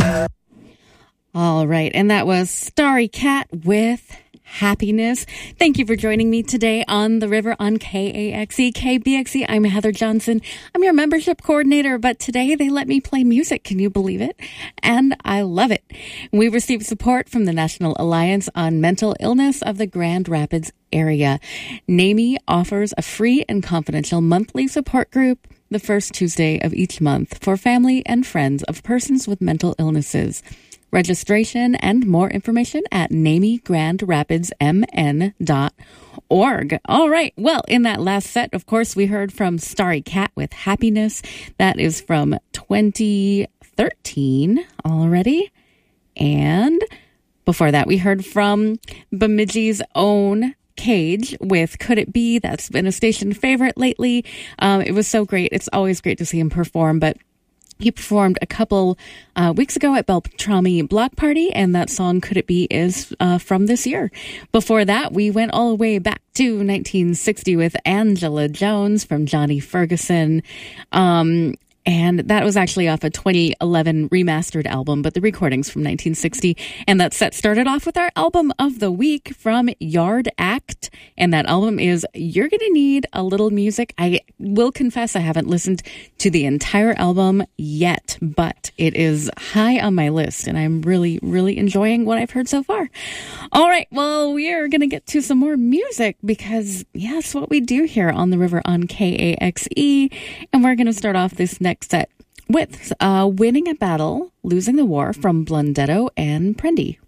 All right, and that was Starry Cat with Happiness. Thank you for joining me today on The River on KAXE, KBXE. I'm Heather Johnson. I'm your membership coordinator, but today they let me play music. Can you believe it? And I love it. We received support from the National Alliance on Mental Illness of the Grand Rapids area. NAMI offers a free and confidential monthly support group the first Tuesday of each month for family and friends of persons with mental illnesses. Registration and more information at NAMIGrandRapidsMN.org. All right. Well, in that last set, of course, we heard from Starry Cat with Happiness. That is from 2013 already. And before that, we heard from Bemidji's own Cage with Could It Be? That's been a station favorite lately. It was so great. It's always great to see him perform, but he performed a couple weeks ago at Beltrami Block Party, and that song, Could It Be, is from this year. Before that, we went all the way back to 1960 with Angela Jones from Johnny Ferguson. And that was actually off a 2011 remastered album, but the recording's from 1960. And that set started off with our album of the week from Yard Act. And that album is You're Gonna Need a Little Music. I will confess I haven't listened to the entire album yet, but it is high on my list. And I'm really, really enjoying what I've heard so far. All right, well, we are going to get to some more music because, yes, what we do here on the river on KAXE. And we're going to start off this next set with Winning a Battle, Losing the War from Blundetto and Prendy.